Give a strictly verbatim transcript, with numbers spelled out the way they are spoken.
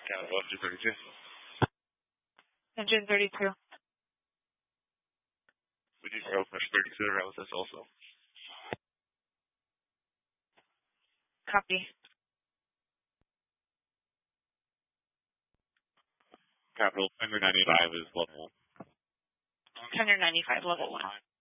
Capital engine thirty-two. Engine thirty-two. We need Aero Mesh thirty-two to route with us also. Copy. Capital, Thunder ninety-five is level one. Thunder ninety-five, level one.